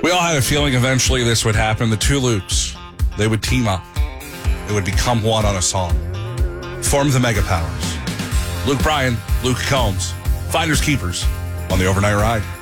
We all had a feeling eventually this would happen. The two Lukes, they would team up. They would become one on a song. Form the Mega Powers. Luke Bryan, Luke Combs. Finders Keepers on the Overnight Ride.